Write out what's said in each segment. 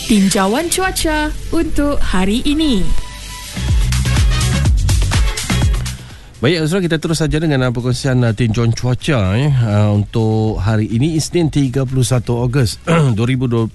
tinjauan cuaca untuk hari ini. Baik, Azra, kita terus saja dengan perkongsian tinjauan cuaca untuk hari ini, Isnin 31 Ogos 2026.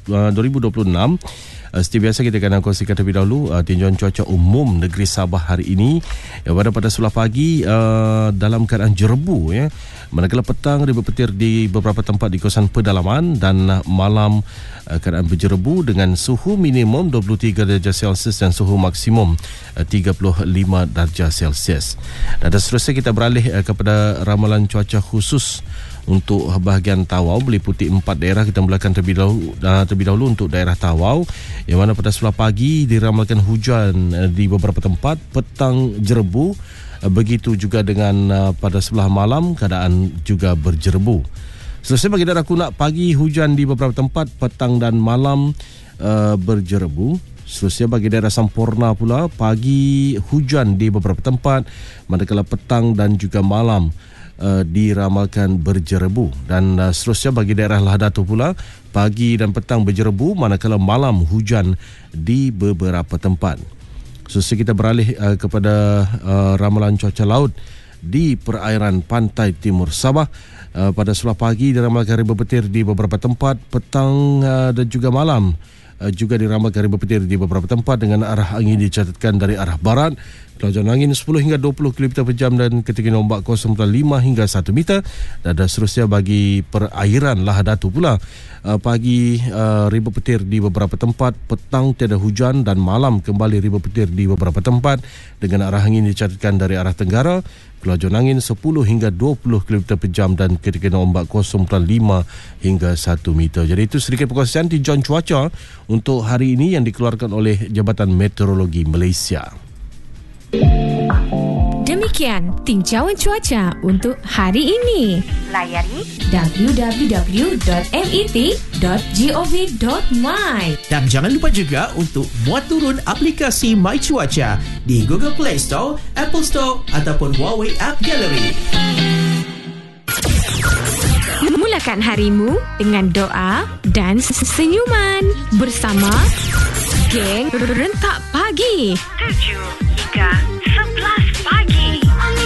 Seperti biasa, kita akan kongsikan terlebih dahulu tinjauan cuaca umum negeri Sabah hari ini. Pada sebelah pagi dalam keadaan jerebu, manakala petang ribu petir di beberapa tempat di kawasan pedalaman, dan malam keadaan berjerebu dengan suhu minimum 23 darjah Celsius dan suhu maksimum 35 darjah Celsius. Dan seterusnya kita beralih kepada ramalan cuaca khusus untuk bahagian Tawau, meliputi 4 daerah. Kita mulakan terlebih dahulu untuk daerah Tawau, yang mana pada sebelah pagi diramalkan hujan di beberapa tempat, petang jerebu, begitu juga dengan pada sebelah malam keadaan juga berjerebu. Seterusnya bagi daerah Kunak, pagi hujan di beberapa tempat, petang dan malam berjerebu. Seterusnya bagi daerah Sampurna pula, pagi hujan di beberapa tempat, manakala petang dan juga malam diramalkan berjerebu. Dan seterusnya bagi daerah Lahadatu pula, pagi dan petang berjerebu, manakala malam hujan di beberapa tempat. Seterusnya kita beralih kepada ramalan cuaca laut di perairan pantai timur Sabah. Pada sebelah pagi diramalkan ribu petir di beberapa tempat, petang dan juga malam juga diramalkan ribu petir di beberapa tempat, dengan arah angin dicatatkan dari arah barat. Kelajuan angin 10 hingga 20 km per jam dan ketinggian ombak 0.5 hingga 1 meter. Dan seterusnya bagi perairan Lahadatu pula, pagi ribu petir di beberapa tempat, petang tiada hujan, dan malam kembali ribu petir di beberapa tempat, dengan arah angin dicatatkan dari arah tenggara. Kelajuan angin 10 hingga 20 km per jam dan ketinggian ombak 0.5 hingga 1 meter. Jadi itu sedikit perkongsian tinjauan cuaca untuk hari ini yang dikeluarkan oleh Jabatan Meteorologi Malaysia. Demikian tinjauan cuaca untuk hari ini. Layari www.met.gov.my. Dan jangan lupa juga untuk muat turun aplikasi My Cuaca di Google Play Store, Apple Store ataupun Huawei App Gallery. Mulakan harimu dengan doa dan senyuman bersama Geng Rentak Pagi. 7 hingga